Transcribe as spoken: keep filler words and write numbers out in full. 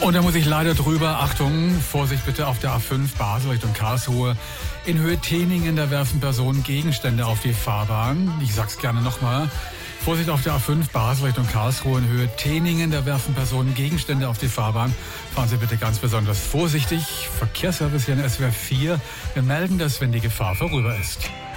Und da muss ich leider drüber, Achtung, Vorsicht bitte auf der A fünf Basel Richtung Karlsruhe. In Höhe Teningen, da werfen Personen Gegenstände auf die Fahrbahn. Ich sag's gerne nochmal. Vorsicht auf der A fünf Basel Richtung Karlsruhe in Höhe Teningen, da werfen Personen Gegenstände auf die Fahrbahn. Fahren Sie bitte ganz besonders vorsichtig. Verkehrsservice hier in S W R vier. Wir melden das, wenn die Gefahr vorüber ist.